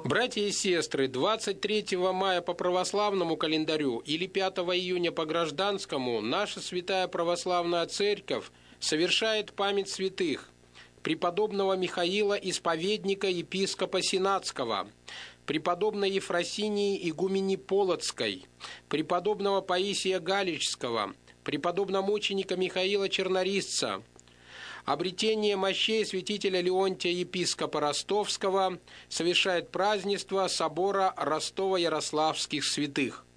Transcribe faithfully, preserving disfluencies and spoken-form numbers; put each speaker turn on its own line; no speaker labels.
Братья и сестры, двадцать третьего мая по православному календарю или пятого июня по гражданскому наша Святая Православная Церковь совершает память святых: преподобного Михаила Исповедника, епископа Сенатского, преподобной Ефросинии игумени Полоцкой, преподобного Паисия Галичского, преподобномученика Михаила Чернорисца, обретение мощей святителя Леонтия епископа Ростовского совершает празднество собора Ростово-Ярославских святых.